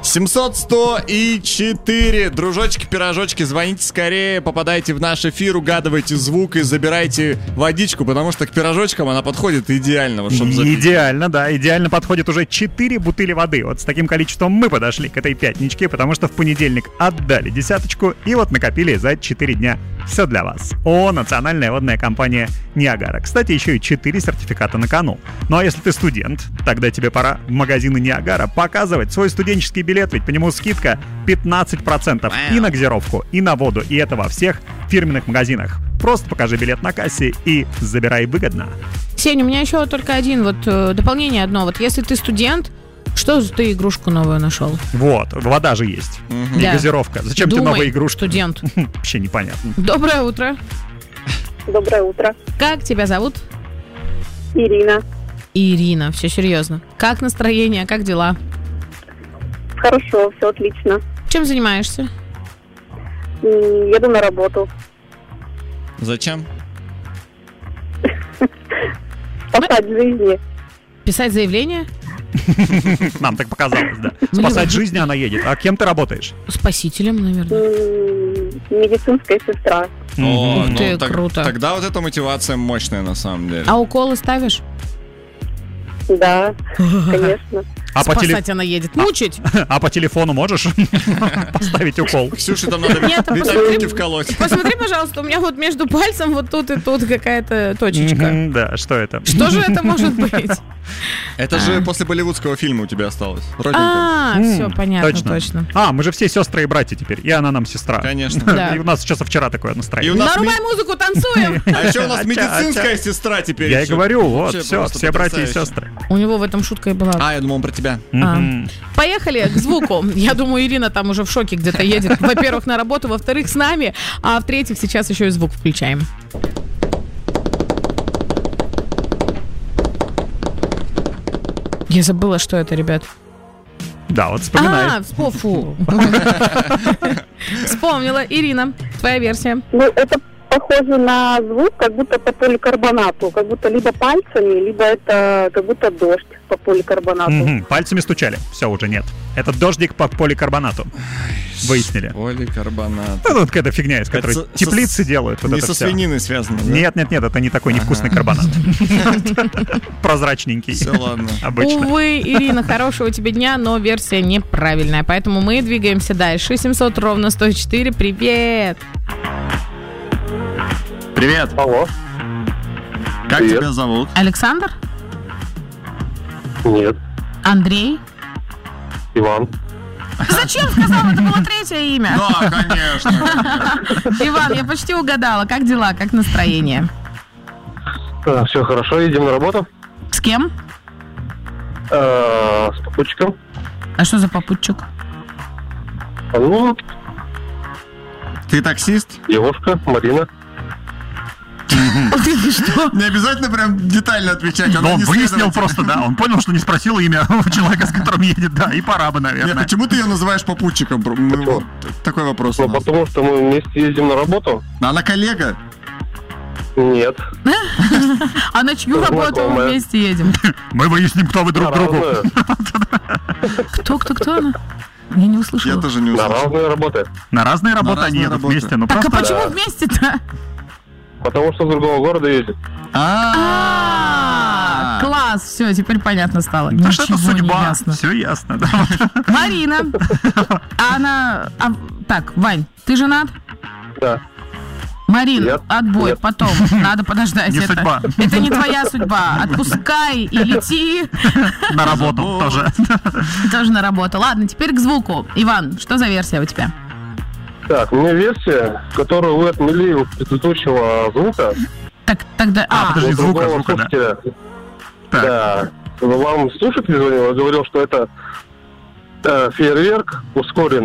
700, 100 и 4. Дружочки, пирожочки, звоните скорее, попадайте в наш эфир, угадывайте звук и забирайте водичку, потому что к пирожочкам она подходит идеально. Вот, чтобы запить. Идеально, да, идеально подходит уже 4 бутыли воды. Вот с таким количеством мы подошли к этой пятничке, потому что в понедельник отдали десяточку и вот накопили за 4 дня. Все для вас. Национальная водная компания «Ниагара». Кстати, еще и 4 сертификата на кону. Ну а если ты студент, тогда тебе пора в магазины «Ниагара» показывать свой студенческий билет, ведь по нему скидка 15% и на газировку, и на воду, и это во всех фирменных магазинах. Просто покажи билет на кассе и забирай выгодно. Сень, у меня еще только один дополнение одно. Вот если ты студент, что ты игрушку новую нашел? Вот, вода же есть. И газировка. Зачем тебе новая игрушка? Студент. Вообще непонятно. Доброе утро. Доброе утро. Как тебя зовут? Ирина. Ирина, все серьезно. Как настроение, как дела? Хорошо, все отлично. Чем занимаешься? Еду на работу. Зачем? Спасать жизни. Писать заявление? Нам так показалось, да. Спасать жизни она едет. А кем ты работаешь? Спасителем, наверное. Медицинская сестра. О, Ух ты, ну, круто. Тогда вот эта мотивация мощная на самом деле. А уколы ставишь? Да, конечно. Спасать она едет. Мучить? А по телефону можешь поставить укол? Ксюше там надо витаминки вколоть. Посмотри, пожалуйста, у меня вот между пальцем вот тут и тут какая-то точечка. Да, что это? Что же это может быть? Это же после болливудского фильма у тебя осталось. Родненько. Все, понятно, точно. Мы же все сестры и братья теперь, и она нам сестра. Конечно. Да. И у нас еще со вчера такое настроение. Нарубай музыку, танцуем! А еще у нас медицинская сестра теперь. Я и говорю, вот, Вообще все братья и сестры. У него в этом шутка и была. Я думал, он про тебя. Поехали к звуку. Я думаю, Ирина там уже в шоке где-то едет. Во-первых, на работу, во-вторых, с нами, а в-третьих, сейчас еще и звук включаем. Я забыла, что это, ребят. Да, вот вспоминай. Вспомнила. Ирина, твоя версия. Ну, это похоже на звук, как будто по поликарбонату. Как будто либо пальцами, либо это как будто дождь по поликарбонату. Пальцами стучали. Все, уже нет. Это дождик по поликарбонату. Выяснили. Поликарбонат. Ну, вот какая-то фигня, из которой теплицы делают. Не со свининой связано, да? Нет, это не такой невкусный карбонат. Прозрачненький. Все, ладно. Обычно. Увы, Ирина, хорошего тебе дня, но версия неправильная. Поэтому мы двигаемся дальше. 700 ровно 104. Привет! Привет. Алло. Как тебя зовут? Александр? Нет. Андрей? Иван. Зачем сказал? Это было третье имя. Да, конечно. Иван, я почти угадала. Как дела? Как настроение? Все хорошо, едем на работу. С кем? С попутчиком. А что за попутчик? Ну, Ты таксист? девушка, Марина. Что? Не обязательно прям детально отвечать. Но он выяснил просто, да. Он понял, что не спросил имя человека, с которым едет, да, и пора бы, наверное. Нет, почему ты ее называешь попутчиком? Вот такой вопрос. Ну, потому что мы вместе ездим на работу. Она коллега? Нет. А на чью работу мы вместе едем? Мы выясним, кто вы друг другу. Кто она? Я не услышала. Я тоже не На услышал. разные работы. На разные работы разные они едут работы. вместе. Ну Так, а просто... почему вместе-то? Потому что с другого города ездит. Класс, все, теперь понятно стало. Да что это Ничего не судьба? ясно. Все ясно, да. Марина. Так, Вань, ты женат? Да. Марин, Нет. отбой, Нет. потом. Надо подождать. Не это. судьба. Это не твоя судьба. Отпускай и лети. На работу тоже. Тоже на работу. Ладно, теперь к звуку. Иван, что за версия у тебя? Так, у меня версия, которую вы отмели у предыдущего звука. Так, тогда... Подожди, у звука, другого да. слушателя. Так. Да. Вам слушатель звонил, говорил, что это фейерверк ускоренный.